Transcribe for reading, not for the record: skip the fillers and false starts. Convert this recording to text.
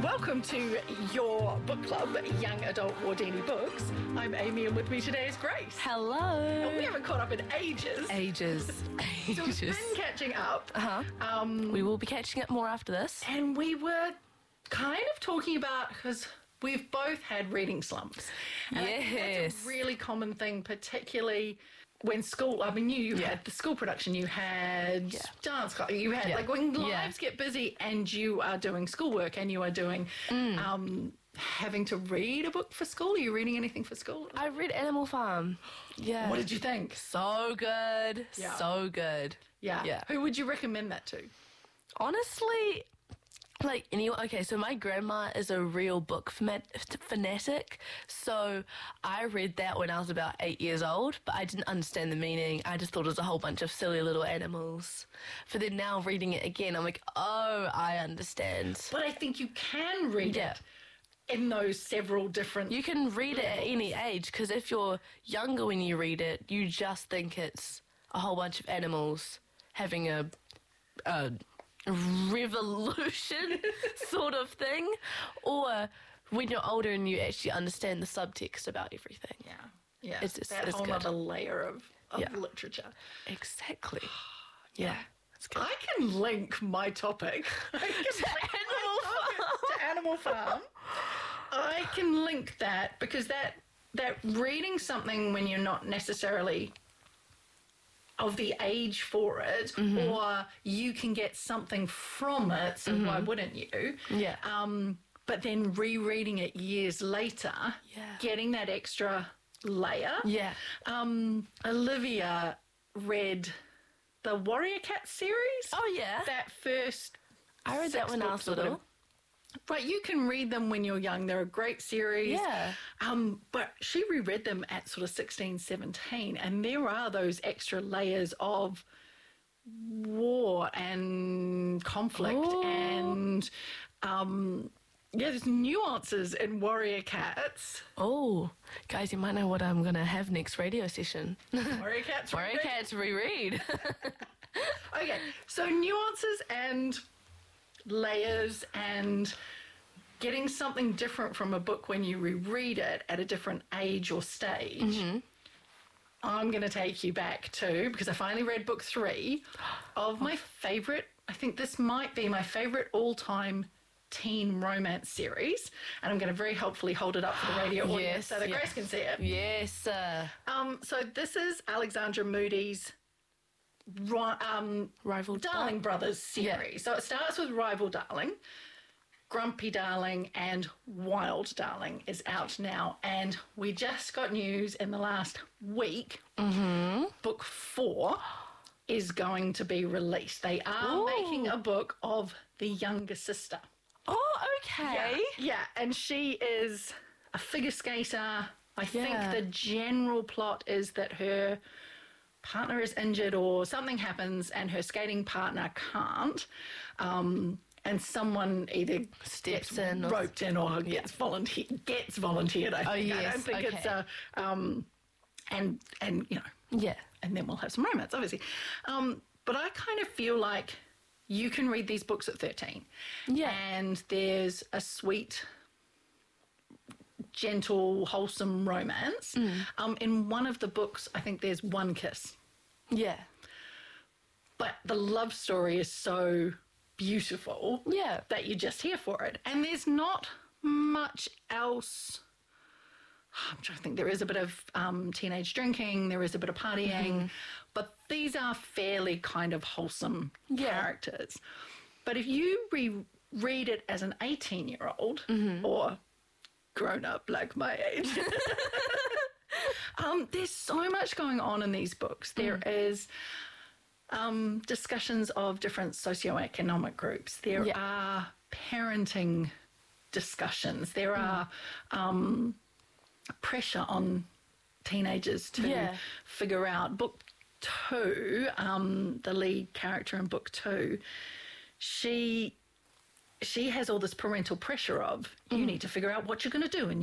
Welcome to your book club, Young Adult Wardini Books. I'm Amy, and with me today is Grace. Hello. And we haven't caught up in ages. So we've been catching up. We will be catching up more after this. And we were kind of talking about, because we've both had reading slumps. And I think that's a really common thing, particularly when school, you had the school production, you had dance club, you had, like, when lives get busy and you are doing schoolwork and you are doing, having to read a book for school. Are you reading anything for school? I read Animal Farm. Yeah. What did you think? So good. Yeah. So good. Yeah. Who would you recommend that to? Honestly, so my grandma is a real book fanatic, so I read that when I was about 8 years old, but I didn't understand the meaning. I just thought it was a whole bunch of silly little animals. But then now reading it again, I'm like, oh, I understand. But I think you can read it in those several different... You can read it at any age, because if you're younger when you read it, you just think it's a whole bunch of animals having a revolution sort of thing, or when you're older and you actually understand the subtext about everything. It's that whole other layer of literature. Exactly. Yeah. I can link my topic to Animal Farm. I can link that because that reading something when you're not necessarily of the age for it, or you can get something from it, so why wouldn't you? But then rereading it years later, getting that extra layer. Olivia read the Warrior Cat series. Oh, yeah. That first... I read that when I was little. Right, you can read them when you're young. They're a great series. Yeah. But she reread them at sort of 16, 17, and there are those extra layers of war and conflict and, there's nuances in Warrior Cats. Oh, guys, you might know what I'm going to have next radio session. Warrior Cats reread. Warrior Cats reread. Okay, so nuances and layers and getting something different from a book when you reread it at a different age or stage. I'm going to take you back to, because I finally read book 3 of my favourite, I think this might be my favourite all-time teen romance series, and I'm going to very helpfully hold it up for the radio audience so that Grace can see it. Yes. So this is Alexandra Moody's Rival Darling Brothers series. So it starts with Rival Darling, Grumpy Darling, and Wild Darling is out now. And we just got news in the last week. Book 4 is going to be released. They are making a book of the younger sister. Oh, okay. Yeah, and she is a figure skater. I think the general plot is that her partner is injured or something happens and her skating partner can't, and someone either steps in, roped in, or gets volunteered. I think. I don't think it's and you know, and then we'll have some romance, obviously. But I kind of feel like you can read these books at 13, and there's a sweet, gentle, wholesome romance. In one of the books, I think there's one kiss. Yeah. But the love story is so beautiful that you're just here for it. And there's not much else. I'm trying to think. There is a bit of teenage drinking. There is a bit of partying. But these are fairly kind of wholesome characters. But if you read it as an 18-year-old or grown-up like my age, there's so much going on in these books. There is discussions of different socioeconomic groups. There are parenting discussions. There are pressure on teenagers to figure out. Book 2, the lead character in book 2, she has all this parental pressure of you need to figure out what you're going to do, and